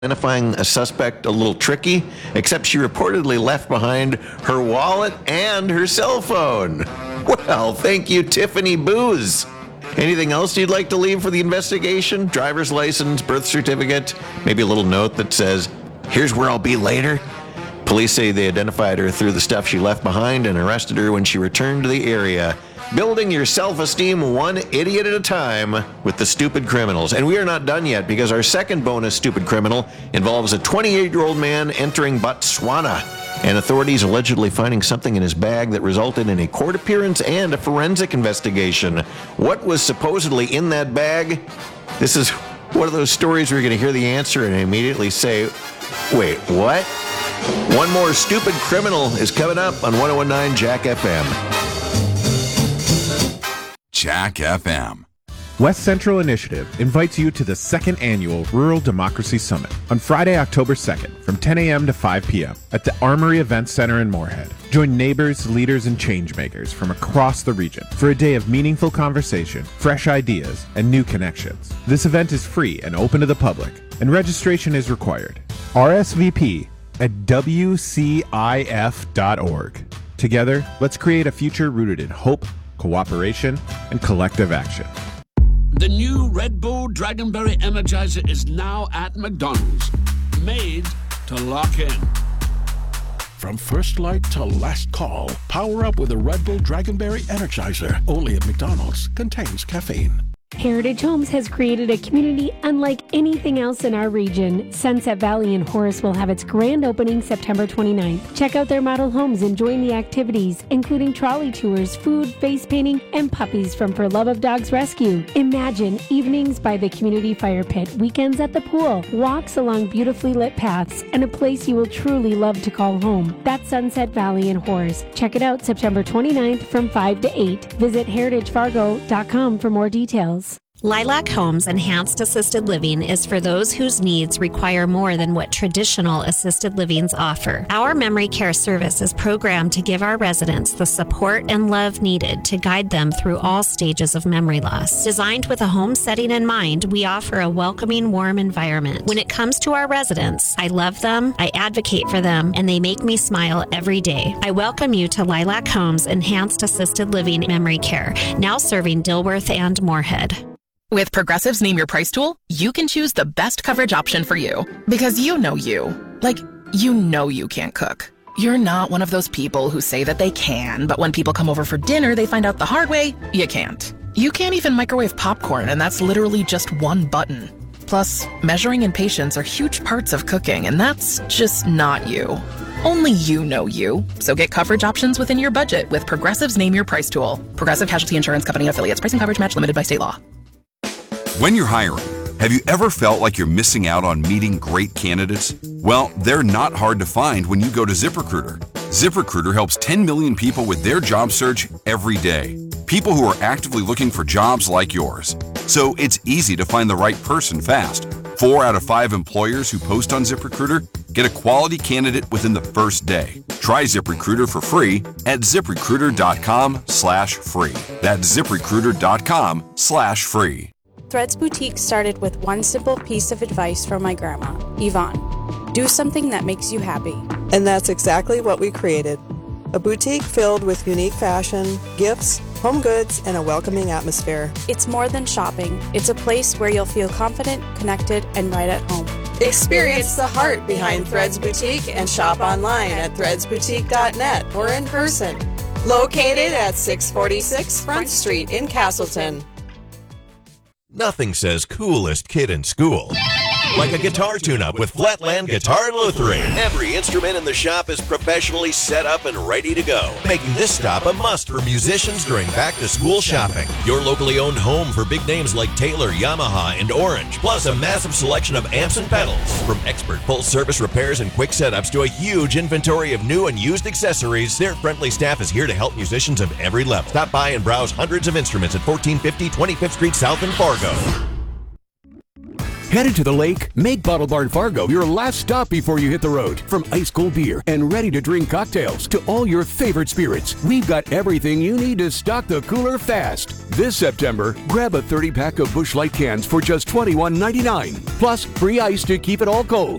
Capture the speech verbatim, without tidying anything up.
Identifying a suspect a little tricky, except she reportedly left behind her wallet and her cell phone. Well, thank you, Tiffany Booz. Anything else you'd like to leave for the investigation? Driver's license, birth certificate, maybe a little note that says, "Here's where I'll be later." Police say they identified her through the stuff she left behind and arrested her when she returned to the area. Building your self-esteem one idiot at a time with the stupid criminals. And we are not done yet, because our second bonus stupid criminal involves a twenty-eight-year-old man entering Botswana, and authorities allegedly finding something in his bag that resulted in a court appearance and a forensic investigation. What was supposedly in that bag? This is one of those stories where you're going to hear the answer and immediately say, wait, what? One more stupid criminal is coming up on one oh one point nine Jack F M. Jack F M. West Central Initiative invites you to the second annual Rural Democracy Summit on Friday, October second from ten a.m. to five p.m. at the Armory Events Center in Moorhead. Join neighbors, leaders, and changemakers from across the region for a day of meaningful conversation, fresh ideas, and new connections. This event is free and open to the public, and registration is required. R S V P at W C I F dot org. Together, let's create a future rooted in hope, cooperation, and collective action. The new Red Bull Dragonberry Energizer is now at McDonald's. Made to lock in. From first light to last call, power up with a Red Bull Dragonberry Energizer. Only at McDonald's. Contains caffeine. Heritage Homes has created a community unlike anything else in our region. Sunset Valley in Horace will have its grand opening September twenty-ninth. Check out their model homes and join the activities, including trolley tours, food, face painting, and puppies from For Love of Dogs Rescue. Imagine evenings by the community fire pit, weekends at the pool, walks along beautifully lit paths, and a place you will truly love to call home. That's Sunset Valley in Horace. Check it out September twenty-ninth from five to eight. Visit heritage fargo dot com for more details. Lilac Homes Enhanced Assisted Living is for those whose needs require more than what traditional assisted livings offer. Our memory care service is programmed to give our residents the support and love needed to guide them through all stages of memory loss. Designed with a home setting in mind, we offer a welcoming, warm environment. When it comes to our residents, I love them, I advocate for them, and they make me smile every day. I welcome you to Lilac Homes Enhanced Assisted Living Memory Care, now serving Dilworth and Moorhead. With Progressive's Name Your Price tool, you can choose the best coverage option for you. Because you know you. Like, you know you can't cook. You're not one of those people who say that they can, but when people come over for dinner, they find out the hard way, you can't. You can't even microwave popcorn, and that's literally just one button. Plus, measuring and patience are huge parts of cooking, and that's just not you. Only you know you. So get coverage options within your budget with Progressive's Name Your Price tool. Progressive Casualty Insurance Company affiliates. Price and coverage match limited by state law. When you're hiring, have you ever felt like you're missing out on meeting great candidates? Well, they're not hard to find when you go to ZipRecruiter. ZipRecruiter helps ten million people with their job search every day. People who are actively looking for jobs like yours. So it's easy to find the right person fast. Four out of five employers who post on ZipRecruiter get a quality candidate within the first day. Try ZipRecruiter for free at ZipRecruiter.com slash free. That's ZipRecruiter.com slash free. Threads Boutique started with one simple piece of advice from my grandma, Yvonne. Do something that makes you happy. And that's exactly what we created. A boutique filled with unique fashion, gifts, home goods, and a welcoming atmosphere. It's more than shopping. It's a place where you'll feel confident, connected, and right at home. Experience the heart behind Threads Boutique and shop online at threads boutique dot net or in person. Located at six forty-six Front Street in Castleton. Nothing says coolest kid in school like a guitar tune-up with Flatland Guitar and Lutheran. Every instrument in the shop is professionally set up and ready to go, making this stop a must for musicians during back-to-school shopping. Your locally owned home for big names like Taylor, Yamaha, and Orange, plus a massive selection of amps and pedals. From expert full-service repairs and quick setups to a huge inventory of new and used accessories, their friendly staff is here to help musicians of every level. Stop by and browse hundreds of instruments at fourteen fifty twenty-fifth Street South in Fargo. Headed to the lake? Make Bottle Barn Fargo your last stop before you hit the road. From ice cold beer and ready to drink cocktails to all your favorite spirits, we've got everything you need to stock the cooler fast. This September, grab a thirty pack of Busch Light cans for just twenty-one ninety-nine. Plus, free ice to keep it all cold.